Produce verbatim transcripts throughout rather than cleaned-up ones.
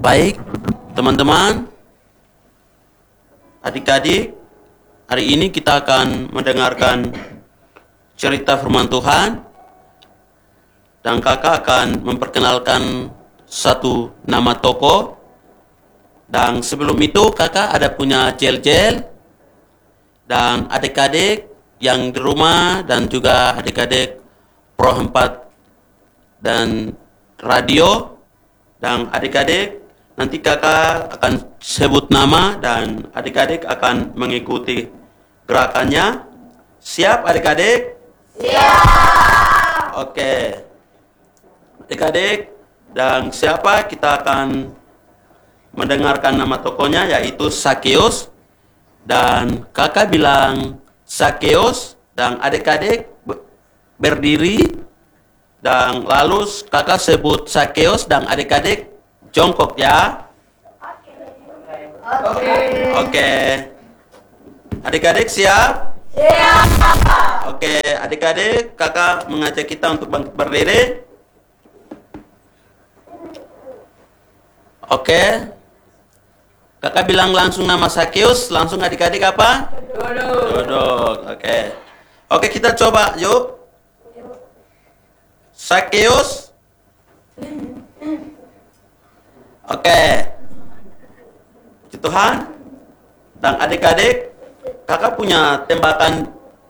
Baik, teman-teman, adik-adik, hari ini kita akan mendengarkan cerita firman Tuhan, dan kakak akan memperkenalkan satu nama tokoh. Dan sebelum itu kakak ada punya gel-gel, dan adik-adik yang di rumah dan juga adik-adik Pro empat dan radio, dan adik-adik nanti kakak akan sebut nama dan adik-adik akan mengikuti gerakannya. Siap adik-adik? Siap. Oke. Adik-adik, dan siapa kita akan mendengarkan nama tokohnya, yaitu Sakeus. Dan kakak bilang Sakeus, dan adik-adik berdiri, dan lalu kakak sebut Sakeus dan adik-adik jongkok ya. Oke. Oke. Adik-adik siap? Siap. Oke, adik-adik, kakak mengajak kita untuk bangkit berdiri. Oke. Kakak bilang langsung nama Sakeus, langsung adik-adik apa? Duduk. Duduk. Oke. Oke, kita coba yuk. Sakeus. Oke. Puji Tuhan. Dan adik-adik, kakak punya tembakan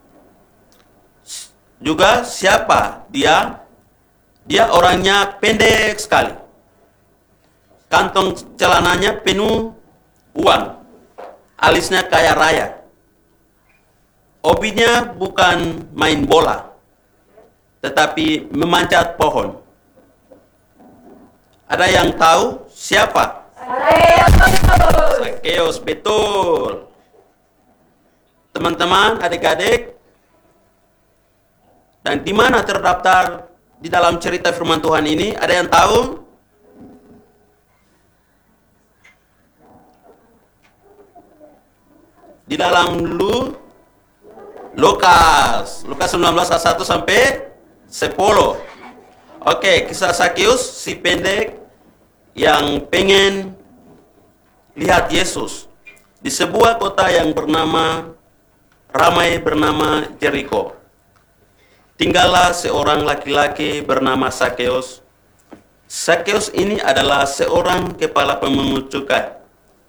juga. Siapa dia? Dia orangnya pendek sekali. Kantong celananya penuh uang. Alisnya kaya raya. Hobinya bukan main bola, tetapi memanjat pohon. Ada yang tahu siapa? Sakeus, betul. Teman-teman, adik-adik, dan di mana terdaftar di dalam cerita firman Tuhan ini? Ada yang tahu? Di dalam lu Lukas, Lukas sembilan belas ayat satu sampai sepuluh. Oke, kisah Sakeus, si pendek yang pengen lihat Yesus di sebuah kota yang bernama ramai bernama Jericho. Tinggallah seorang laki-laki bernama Sakeus. Sakeus ini adalah seorang kepala pemungut cukai,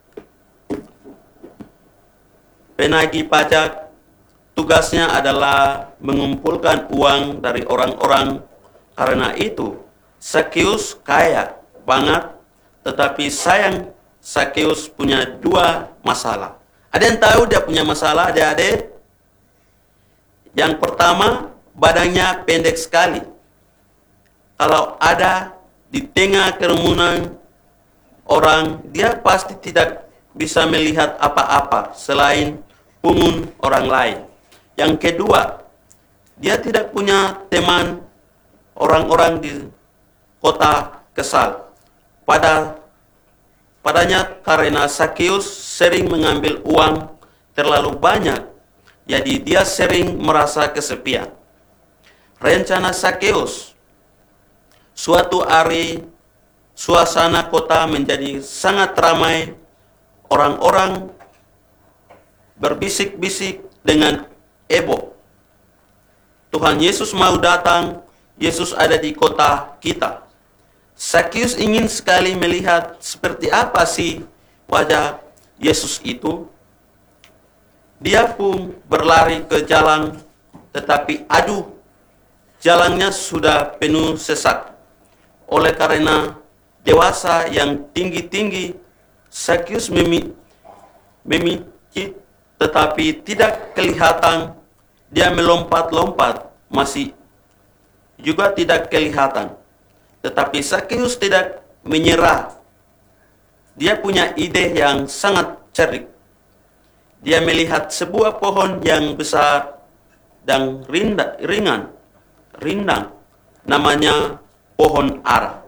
penagih pajak. Tugasnya adalah mengumpulkan uang dari orang-orang. Karena itu Sakeus kaya banget, tetapi sayang Sakeus punya dua masalah. Ada yang tahu dia punya masalah, adik-adik? Yang pertama, badannya pendek sekali. Kalau ada di tengah kerumunan orang, dia pasti tidak bisa melihat apa-apa selain punggung orang lain. Yang kedua, dia tidak punya teman. Orang-orang di kota kesal pada padanya karena Sakeus sering mengambil uang terlalu banyak, jadi dia sering merasa kesepian. Rencana Sakeus, suatu hari suasana kota menjadi sangat ramai. Orang-orang berbisik-bisik dengan heboh. Tuhan Yesus mau datang. Yesus ada di kota kita. Sakeus ingin sekali melihat seperti apa sih wajah Yesus itu. Dia pun berlari ke jalan, tetapi aduh, jalannya sudah penuh sesak. Oleh karena dewasa yang tinggi-tinggi, Sakeus memikir, tetapi tidak kelihatan. Dia melompat-lompat, masih juga tidak kelihatan. Tetapi Sakeus tidak menyerah. Dia punya ide yang sangat cerdik. Dia melihat sebuah pohon yang besar dan rinda, ringan, rindang, namanya pohon ara.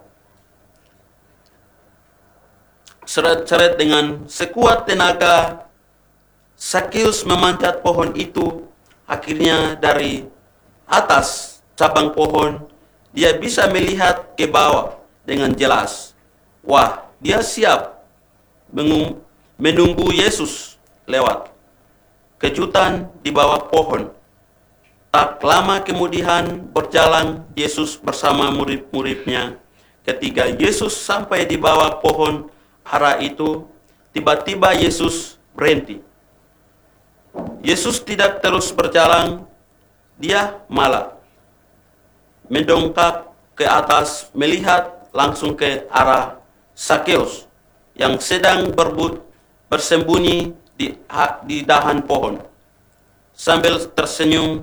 Seret-seret dengan sekuat tenaga, Sakeus memanjat pohon itu. Akhirnya dari atas cabang pohon, dia bisa melihat ke bawah dengan jelas. Wah, dia siap mengum- menunggu Yesus lewat. Kejutan di bawah pohon. Tak lama kemudian berjalan Yesus bersama murid-muridnya. Ketika Yesus sampai di bawah pohon ara itu, tiba-tiba Yesus berhenti. Yesus tidak terus berjalan, dia malah mendongak ke atas melihat langsung ke arah Sakeus yang sedang berbut, bersembunyi di, di dahan pohon. Sambil tersenyum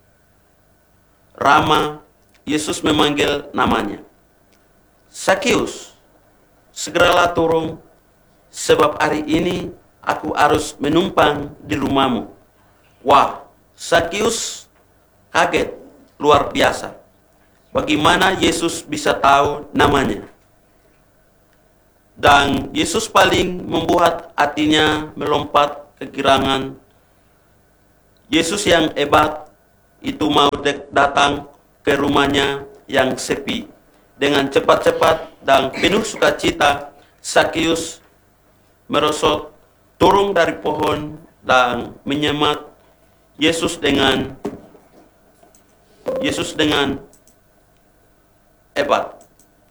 ramah, Yesus memanggil namanya. Sakeus, segeralah turun, sebab hari ini aku harus menumpang di rumahmu. Wah, Sakeus kaget luar biasa. Bagaimana Yesus bisa tahu namanya? Dan Yesus paling membuat hatinya melompat kegirangan. Yesus yang hebat itu mau datang ke rumahnya yang sepi. Dengan cepat-cepat dan penuh sukacita, Sakeus merosot turun dari pohon dan menyemat Yesus dengan Yesus dengan hebat.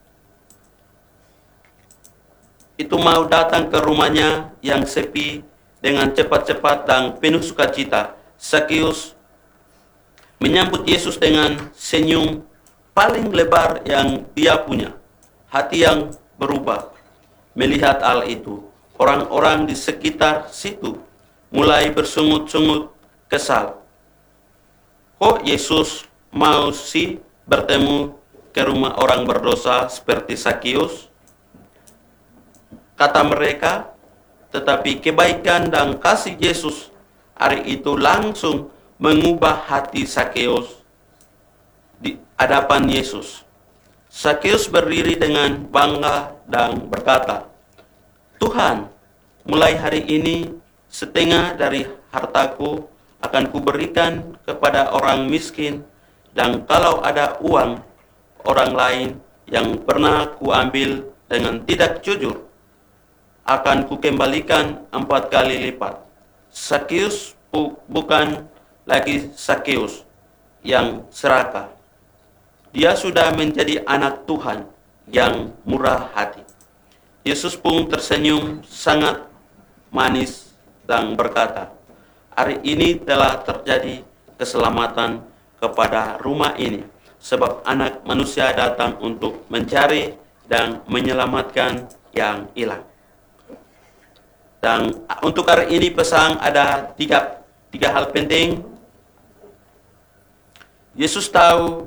Itu mau datang ke rumahnya yang sepi dengan cepat-cepat dan penuh sukacita. Sakeus menyambut Yesus dengan senyum paling lebar yang dia punya. Hati yang berubah melihat hal itu. Orang-orang di sekitar situ mulai bersungut-sungut kesal. Kok Yesus mau sih bertemu ke rumah orang berdosa seperti Sakeus? Kata mereka, tetapi kebaikan dan kasih Yesus hari itu langsung mengubah hati Sakeus di hadapan Yesus. Sakeus berdiri dengan bangga dan berkata, Tuhan, mulai hari ini setengah dari hartaku akan kuberikan kepada orang miskin, dan kalau ada uang orang lain yang pernah kuambil dengan tidak jujur, akan kukembalikan empat kali lipat. Sakeus bu- bukan lagi Sakeus yang serakah. Dia sudah menjadi anak Tuhan yang murah hati. Yesus pun tersenyum sangat manis dan berkata, hari ini telah terjadi keselamatan kepada rumah ini, sebab anak manusia datang untuk mencari dan menyelamatkan yang hilang. Dan untuk hari ini pesan ada tiga, tiga hal penting. Yesus tahu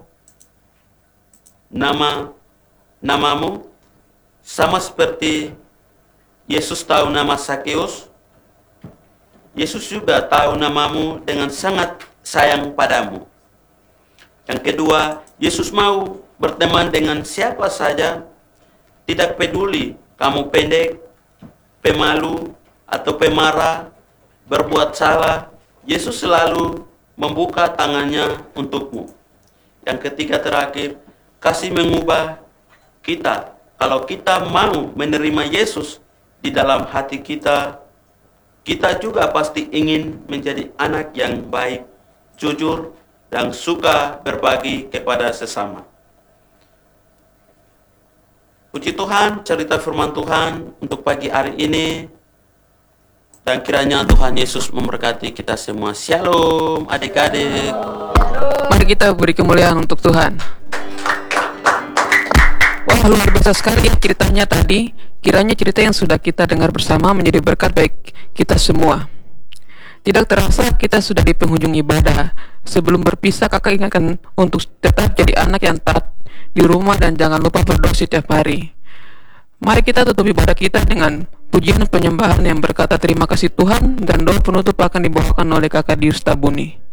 nama namamu, sama seperti Yesus tahu nama Sakeus. Yesus juga tahu namamu dengan sangat sayang padamu. Yang kedua, Yesus mau berteman dengan siapa saja, tidak peduli kamu pendek, pemalu, atau pemarah, berbuat salah. Yesus selalu membuka tangannya untukmu. Yang ketiga terakhir, kasih mengubah kita. Kalau kita mau menerima Yesus di dalam hati kita, kita juga pasti ingin menjadi anak yang baik, jujur, dan suka berbagi kepada sesama. Puji Tuhan, cerita firman Tuhan untuk pagi hari ini. Dan kiranya Tuhan Yesus memberkati kita semua. Shalom adik-adik. Mari kita beri kemuliaan untuk Tuhan. Wah, luar biasa sekali ceritanya tadi. Kiranya cerita yang sudah kita dengar bersama menjadi berkat baik kita semua. Tidak terasa kita sudah di penghujung ibadah. Sebelum berpisah, kakak ingatkan untuk tetap jadi anak yang taat di rumah dan jangan lupa berdoa setiap hari. Mari kita tutup ibadah kita dengan pujian penyembahan yang berkata terima kasih Tuhan, dan doa penutup akan dibawakan oleh kakak Dius Tabuni.